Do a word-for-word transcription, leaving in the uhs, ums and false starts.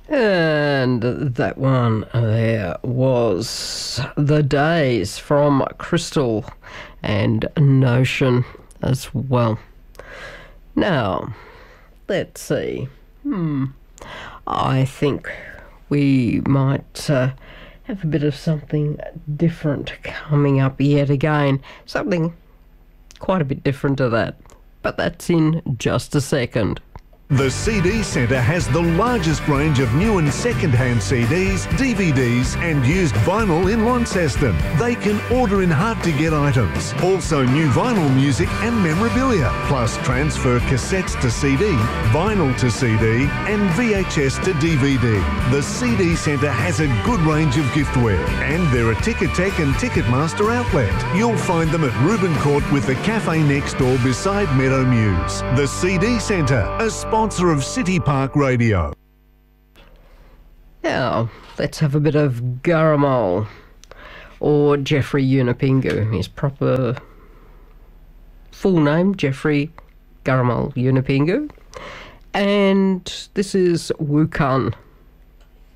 And that one there was The Days from Crystal and Notion as well. Now, let's see. Hmm. I think we might uh, have a bit of something different coming up yet again. Something quite a bit different to that. But that's in just a second. The C D Centre has the largest range of new and second-hand C Ds, D V Ds and used vinyl in Launceston. They can order in hard-to-get items. Also new vinyl music and memorabilia, plus transfer cassettes to C D, vinyl to C D and V H S to D V D. The C D Centre has a good range of giftware and they're a Ticketek and Ticketmaster outlet. You'll find them at Reuben Court with the cafe next door beside Meadow Muse. The C D Centre, a sponsor of City Park Radio. Now, let's have a bit of Garamol, or Jeffrey Unipingu. His proper full name, Jeffrey Garamol Unipingu. And this is Wukan.